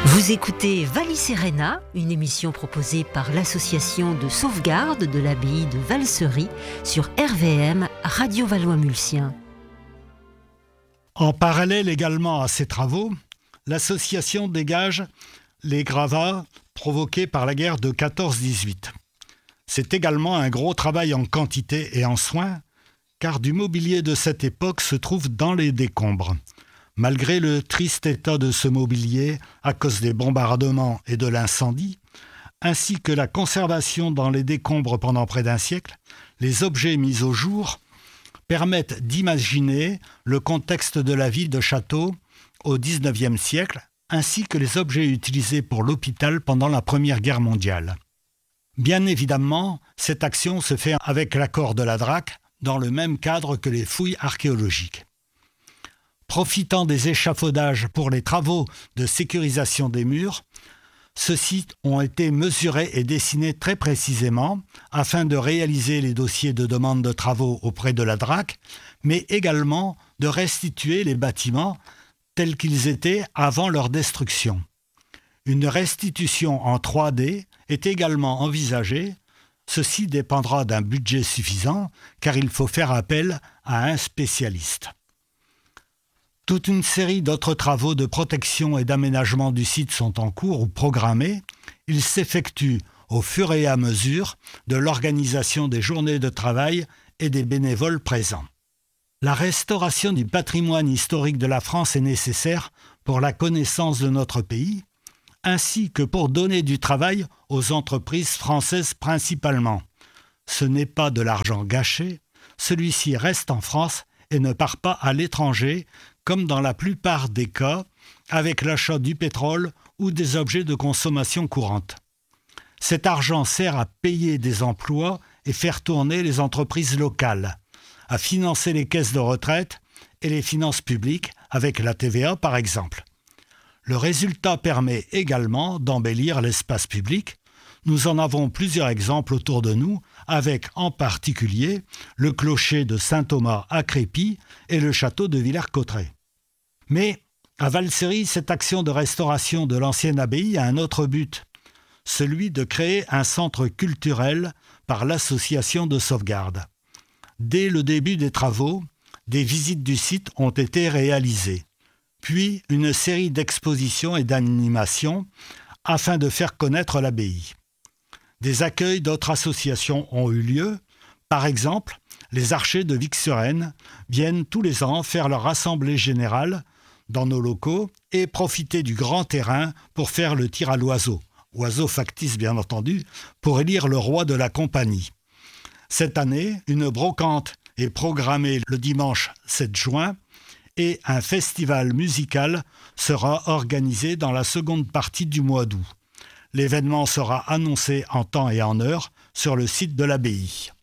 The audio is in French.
Vous écoutez Vallis Serena, une émission proposée par l'association de sauvegarde de l'abbaye de Valsery sur RVM Radio Valois-Mulsien. En parallèle également à ces travaux, l'association dégage les gravats provoqués par la guerre de 14-18. C'est également un gros travail en quantité et en soins, car du mobilier de cette époque se trouve dans les décombres. Malgré le triste état de ce mobilier à cause des bombardements et de l'incendie, ainsi que la conservation dans les décombres pendant près d'un siècle, les objets mis au jour permettent d'imaginer le contexte de la ville de Château au XIXe siècle, ainsi que les objets utilisés pour l'hôpital pendant la Première Guerre mondiale. Bien évidemment, cette action se fait avec l'accord de la DRAC, dans le même cadre que les fouilles archéologiques. Profitant des échafaudages pour les travaux de sécurisation des murs, ceux-ci ont été mesurés et dessinés très précisément afin de réaliser les dossiers de demande de travaux auprès de la DRAC, mais également de restituer les bâtiments tels qu'ils étaient avant leur destruction. Une restitution en 3D est également envisagée. Ceci dépendra d'un budget suffisant car il faut faire appel à un spécialiste. Toute une série d'autres travaux de protection et d'aménagement du site sont en cours ou programmés. Ils s'effectuent au fur et à mesure de l'organisation des journées de travail et des bénévoles présents. La restauration du patrimoine historique de la France est nécessaire pour la connaissance de notre pays, ainsi que pour donner du travail aux entreprises françaises principalement. Ce n'est pas de l'argent gâché, celui-ci reste en France et ne part pas à l'étranger, comme dans la plupart des cas, avec l'achat du pétrole ou des objets de consommation courante. Cet argent sert à payer des emplois et faire tourner les entreprises locales, à financer les caisses de retraite et les finances publiques, avec la TVA par exemple. Le résultat permet également d'embellir l'espace public. Nous en avons plusieurs exemples autour de nous, avec en particulier le clocher de Saint-Thomas à Crépy et le château de Villers-Cotterêts. Mais à Valsery, cette action de restauration de l'ancienne abbaye a un autre but, celui de créer un centre culturel par l'association de sauvegarde. Dès le début des travaux, des visites du site ont été réalisées, puis une série d'expositions et d'animations afin de faire connaître l'abbaye. Des accueils d'autres associations ont eu lieu. Par exemple, les archers de Vic-sur-Aisne viennent tous les ans faire leur assemblée générale dans nos locaux et profiter du grand terrain pour faire le tir à l'oiseau, oiseau factice bien entendu, pour élire le roi de la compagnie. Cette année, une brocante est programmée le dimanche 7 juin et un festival musical sera organisé dans la seconde partie du mois d'août. L'événement sera annoncé en temps et en heure sur le site de l'abbaye.